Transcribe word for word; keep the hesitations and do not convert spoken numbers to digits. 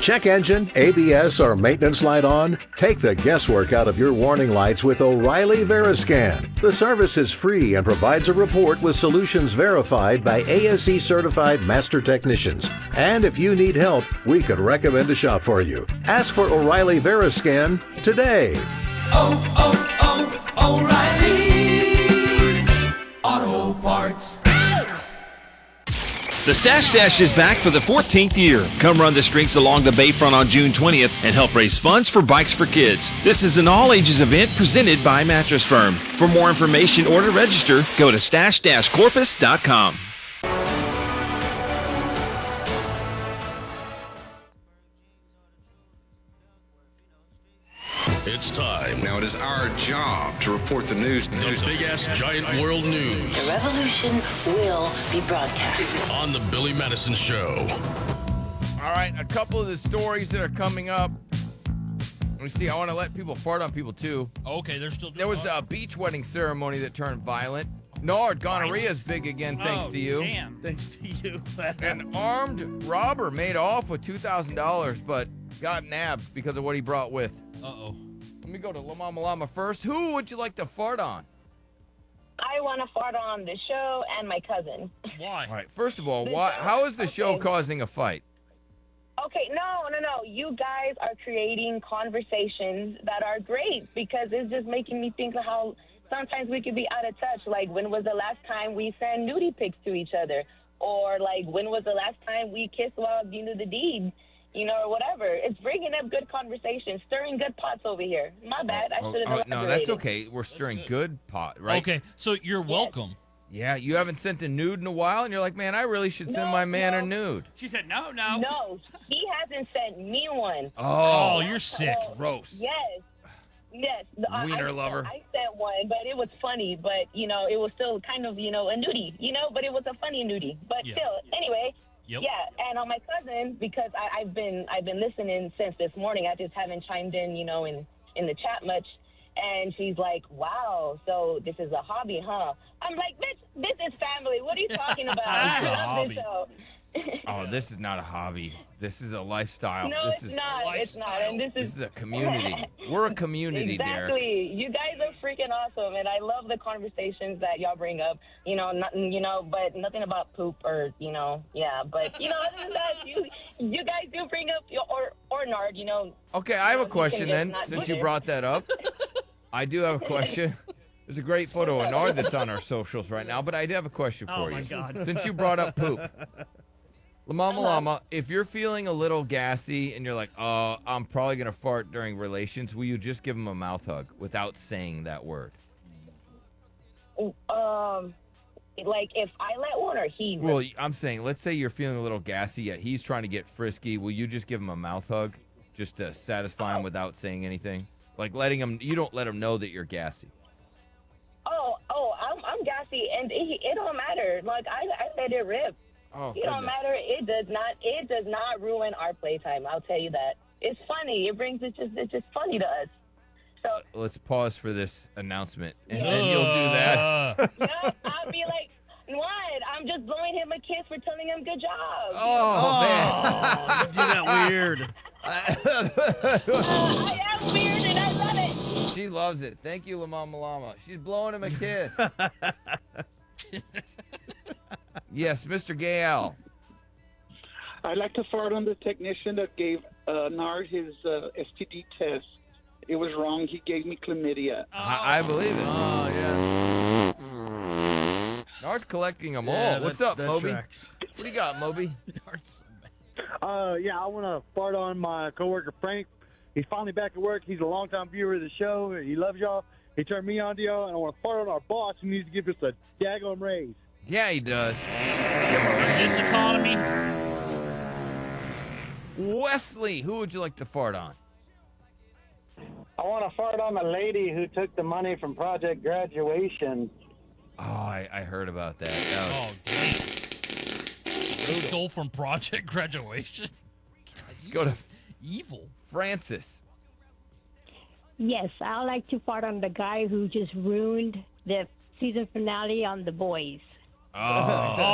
Check engine, A B S, or maintenance light on? Take the guesswork out of your warning lights with O'Reilly Veriscan. The service is free and provides a report with solutions verified by A S E certified master technicians. And if you need help, we could recommend a shop for you. Ask for O'Reilly Veriscan today. Oh, oh, oh, O'Reilly Auto Parts. The Stash Dash is back for the fourteenth year. Come run the streets along the Bayfront on June twentieth and help raise funds for Bikes for Kids. This is an all-ages event presented by Mattress Firm. For more information or to register, go to stash dash corpus dot com. It's time. Now it is our job to report the news. The news. big-ass giant world news. The revolution will be broadcast on the Billy Madison Show. All right, a couple of the stories that are coming up. Let me see. I want to let people fart on people, too. Okay, they're still doing There was a beach wedding ceremony that turned violent. Nord, gonorrhea's big again, thanks oh, to you. Damn. Thanks to you. An armed robber made off with two thousand dollars, but got nabbed because of what he brought with. Uh-oh. Let me go to La Mama Llama first. Who would you like to fart on? I want to fart on the show and my cousin. Why? All right, first of all, why, how is the show Okay. causing a fight? Okay, no, no, no. You guys are creating conversations that are great because it's just making me think of how sometimes we could be out of touch. Like, when was the last time we sent nudie pics to each other? Or, like, when was the last time we kissed while you knew the deed? You know, or whatever. It's bringing up good conversations, stirring good pots over here. My bad. I Oh, should have oh, no, that's okay. We're stirring good. good pot, right? Okay, so you're welcome. Yeah, you haven't sent a nude in a while, and you're like, man, I really should send No, my man no. a nude. She said no, no. No, he hasn't sent me one. Oh, you're sick. Gross. Yes. Yes. The- I- Wiener I, lover. I sent one, but it was funny. But, you know, it was still kind of, you know, a nudie, you know, but it was a funny nudie. But Yeah. still, anyway. Yep. Yeah, and on my cousin, because I, I've been I've been listening since this morning. I just haven't chimed in, you know, in, in the chat much. And she's like, wow, so this is a hobby, huh? I'm like, bitch, this is family. What are you talking about? It's a I love hobby. this show. Oh, this is not a hobby. This is a lifestyle. No, this it's is not. It's not. And this this is is a community. We're a community, Derek. Exactly. You guys are freaking awesome, and I love the conversations that y'all bring up. You know, nothing. You know, but nothing about poop or you know, yeah. But you know, other than that, you you guys do bring up your or or Nard. You know. Okay, I have you a know, question you can then, just not since do you it. brought that up. I do have a question. There's a great photo of Nard that's on our socials right now, but I do have a question for Oh, you. my God. Since you brought up poop. La Mama Llama, if you're feeling a little gassy and you're like, oh, I'm probably going to fart during relations, will you just give him a mouth hug without saying that word? Um, like if I let one or he. would. Well, I'm saying, let's say you're feeling a little gassy, yet he's trying to get frisky. Will you just give him a mouth hug just to satisfy him without saying anything? Like letting him, you don't let him know that you're gassy. Oh, oh, I'm I'm gassy, and it, it don't matter. Like I I let it rip. Oh, It don't goodness. matter. It does not. It does not ruin our playtime. I'll tell you that. It's funny. It brings it just. It's just funny to us. So Let's pause for this announcement, and then you'll do that. Uh, yeah, I'll be like, what? I'm just blowing him a kiss for telling him good job. Oh, man. Oh, you do that weird. I am weird and I love it. She loves it. Thank you, La Mama Llama. She's blowing him a kiss. Yes, Mister Gale. I'd like to fart on the technician that gave uh, Nard his uh, S T D test. It was wrong. He gave me chlamydia. I, I believe it. Oh, yeah. Nard's collecting them Yeah, all. What's that- up, that Moby? tracks. What do you got, Moby? Uh, yeah, I want to fart on my coworker Frank. He's finally back at work. He's a longtime viewer of the show. He loves y'all. He turned me on to y'all, and I want to fart on our boss who needs to give us a daggone raise. Yeah, he does. this economy. Wesley, who would you like to fart on? I want to fart on the lady who took the money from Project Graduation. Oh, I, I heard about that. That was- Oh, damn. Stole from Project Graduation. Let's go to Evil. Francis. Yes, I like to fart on the guy who just ruined the season finale on The Boys. Oh.